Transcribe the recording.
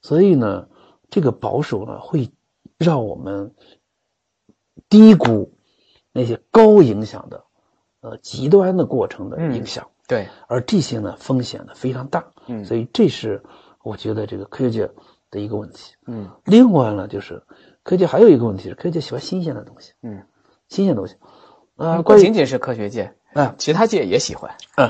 所以呢，这个保守呢会让我们低估那些高影响的极端的过程的影响。 对， 而这些呢风险呢非常大。所以这是我觉得这个科学界的一个问题。另外呢，就是科学界还有一个问题是，科学界喜欢新鲜的东西。新鲜的东西。 不仅仅是科学界，其他界也喜欢。